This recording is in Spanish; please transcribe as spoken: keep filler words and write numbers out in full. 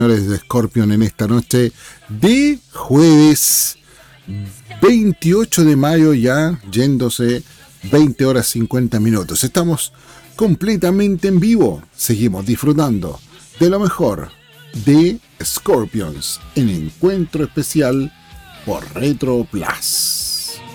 Señores de Scorpion en esta noche de jueves veintiocho de mayo, ya yéndose veinte horas cincuenta minutos. Estamos completamente en vivo. Seguimos disfrutando de lo mejor de Scorpions en encuentro especial por Retro Plus.